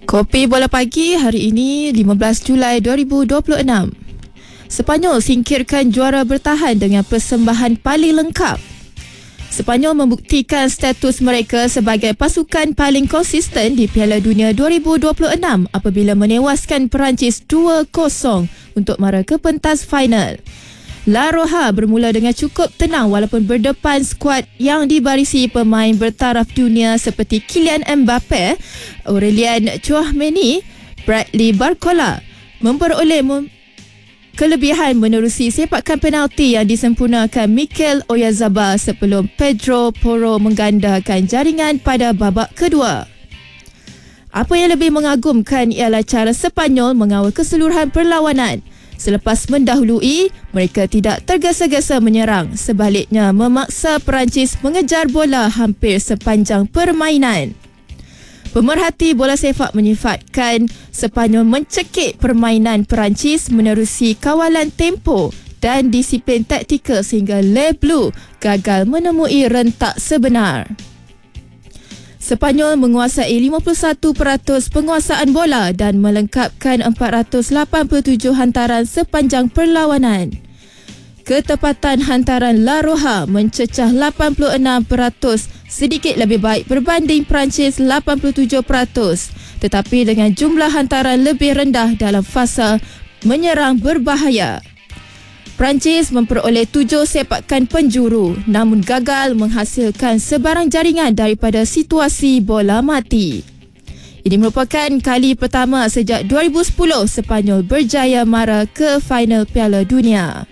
Kopi Bola Pagi hari ini 15 Julai 2026. Sepanyol singkirkan juara bertahan dengan persembahan paling lengkap. Sepanyol membuktikan status mereka sebagai pasukan paling konsisten di Piala Dunia 2026 apabila menewaskan Perancis 2-0 untuk mara ke pentas final. La Roja bermula dengan cukup tenang walaupun berdepan skuad yang dibarisi pemain bertaraf dunia seperti Kylian Mbappe, Aurelien Tchouameni, Bradley Barcola memperoleh kelebihan menerusi sepakan penalti yang disempurnakan Mikel Oyarzabal sebelum Pedro Porro menggandakan jaringan pada babak kedua. Apa yang lebih mengagumkan ialah cara Sepanyol mengawal keseluruhan perlawanan. Selepas mendahului, mereka tidak tergesa-gesa menyerang. Sebaliknya, memaksa Perancis mengejar bola hampir sepanjang permainan. Pemerhati bola sepak menyifatkan Sepanyol mencekik permainan Perancis menerusi kawalan tempo dan disiplin taktikal sehingga Les Bleus gagal menemui rentak sebenar. Sepanyol menguasai 51% penguasaan bola dan melengkapkan 487 hantaran sepanjang perlawanan. Ketepatan hantaran La Roja mencecah 86%, sedikit lebih baik berbanding Perancis 87%, tetapi dengan jumlah hantaran lebih rendah dalam fasa menyerang berbahaya. Perancis memperoleh 7 sepakan penjuru namun gagal menghasilkan sebarang jaringan daripada situasi bola mati. Ini merupakan kali pertama sejak 2010 Sepanyol berjaya mara ke final Piala Dunia.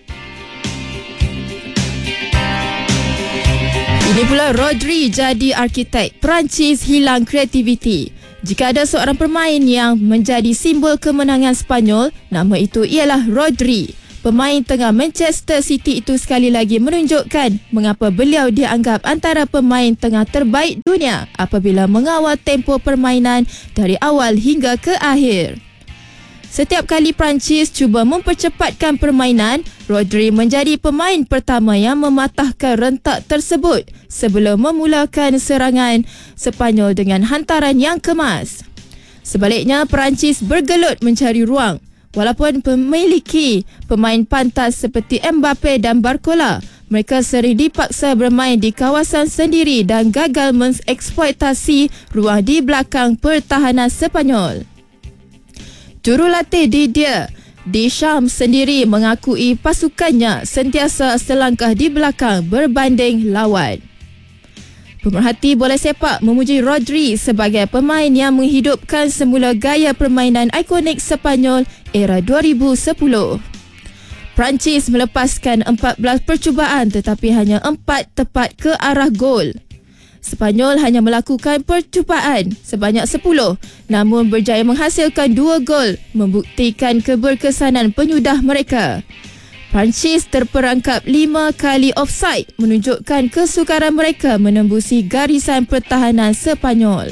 Ini pula Rodri jadi arkitek, Perancis hilang kreativiti. Jika ada seorang pemain yang menjadi simbol kemenangan Sepanyol, nama itu ialah Rodri. Pemain tengah Manchester City itu sekali lagi menunjukkan mengapa beliau dianggap antara pemain tengah terbaik dunia apabila mengawal tempo permainan dari awal hingga ke akhir. Setiap kali Perancis cuba mempercepatkan permainan, Rodri menjadi pemain pertama yang mematahkan rentak tersebut sebelum memulakan serangan Sepanyol dengan hantaran yang kemas. Sebaliknya, Perancis bergelut mencari ruang. Walaupun memiliki pemain pantas seperti Mbappe dan Barcola, mereka sering dipaksa bermain di kawasan sendiri dan gagal mengeksploitasi ruang di belakang pertahanan Sepanyol. Jurulatih Didier Deschamps sendiri mengakui pasukannya sentiasa selangkah di belakang berbanding lawan. Pemerhati bola sepak memuji Rodri sebagai pemain yang menghidupkan semula gaya permainan ikonik Sepanyol era 2010. Perancis melepaskan 14 percubaan tetapi hanya 4 tepat ke arah gol. Sepanyol hanya melakukan percubaan sebanyak 10 namun berjaya menghasilkan 2 gol membuktikan keberkesanan penyudah mereka. Perancis terperangkap 5 kali offside menunjukkan kesukaran mereka menembusi garisan pertahanan Sepanyol.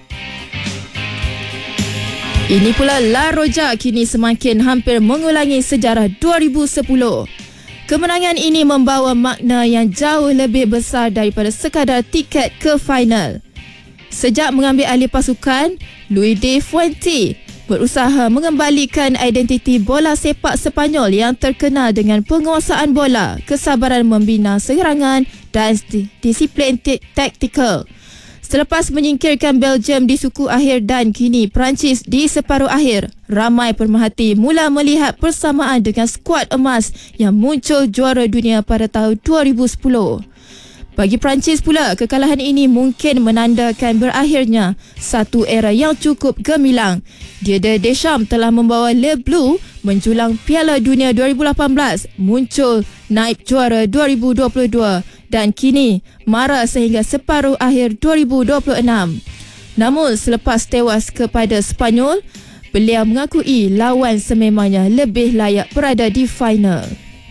Ini pula La Roja kini semakin hampir mengulangi sejarah 2010. Kemenangan ini membawa makna yang jauh lebih besar daripada sekadar tiket ke final. Sejak mengambil alih pasukan, Luis de Fuente berusaha mengembalikan identiti bola sepak Sepanyol yang terkenal dengan penguasaan bola, kesabaran membina serangan dan disiplin taktikal. Selepas menyingkirkan Belgium di suku akhir dan kini Perancis di separuh akhir, ramai pemerhati mula melihat persamaan dengan skuad emas yang muncul juara dunia pada tahun 2010. Bagi Perancis pula, kekalahan ini mungkin menandakan berakhirnya satu era yang cukup gemilang. Didier Deschamps telah membawa Les Bleus menjulang Piala Dunia 2018, muncul naib juara 2022 dan kini mara sehingga separuh akhir 2026. Namun selepas tewas kepada Sepanyol, beliau mengakui lawan sememangnya lebih layak berada di final.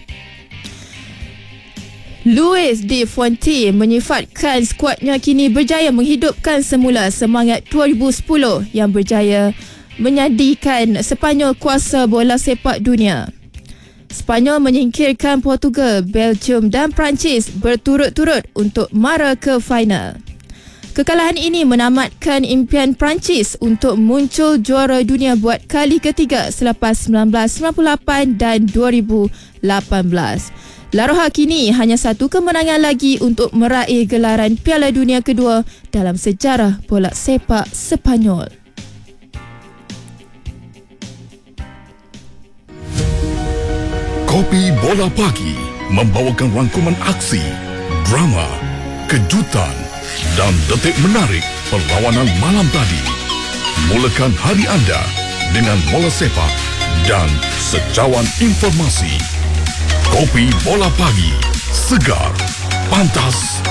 Luis de Fuente menyifatkan skuadnya kini berjaya menghidupkan semula semangat 2010 yang berjaya menjadikan Sepanyol kuasa bola sepak dunia. Sepanyol menyingkirkan Portugal, Belgium dan Perancis berturut-turut untuk mara ke final. Kekalahan ini menamatkan impian Perancis untuk muncul juara dunia buat kali ketiga selepas 1998 dan 2018. La Roja kini hanya satu kemenangan lagi untuk meraih gelaran Piala Dunia kedua dalam sejarah bola sepak Sepanyol. Kopi Bola Pagi membawakan rangkuman aksi, drama, kejutan dan detik menarik perlawanan malam tadi. Mulakan hari anda dengan bola sepak dan secawan informasi. Kopi Bola Pagi, segar, pantas